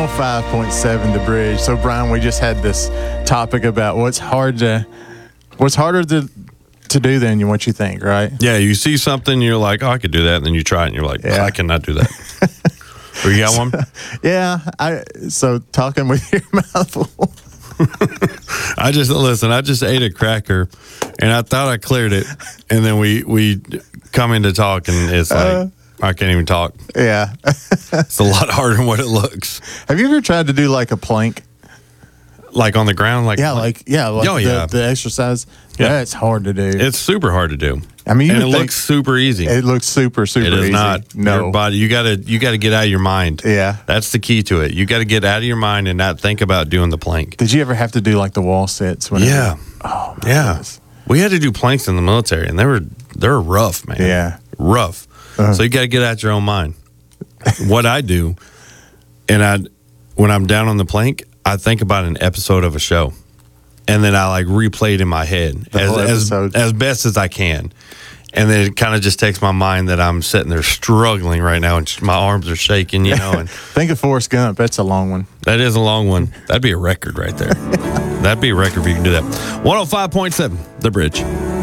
105.7 The Bridge. So, Brian, we just had this topic about what's harder to do than what you think, right? Yeah, you see something, you're like, oh, I could do that. And then you try it, and you're like, I cannot do that. Or you got one? Yeah. So, talking with your mouth full. I just ate a cracker, and I thought I cleared it. And then we come in to talk, and it's like, I can't even talk. Yeah. It's a lot harder than what it looks. Have you ever tried to do like a plank? Like on the ground? The exercise. Yeah. That's hard to do. It's super hard to do. I mean, and it looks super easy. It looks super It is easy. not. No. Your body, you gotta get out of your mind. Yeah. That's the key to it. You got to get out of your mind and not think about doing the plank. Did you ever have to do like the wall sits? Yeah. Oh, my Yeah. goodness. We had to do planks in the military, and they're rough, man. Yeah. Rough. So you got to get out your own mind. What I do, when I'm down on the plank, I think about an episode of a show, and then I like replay it in my head as best as I can. And then it kind of just takes my mind that I'm sitting there struggling right now, and my arms are shaking, And think of Forrest Gump. That's a long one. That is a long one. That'd be a record right there. That'd be a record if you can do that. 105.7, The Bridge.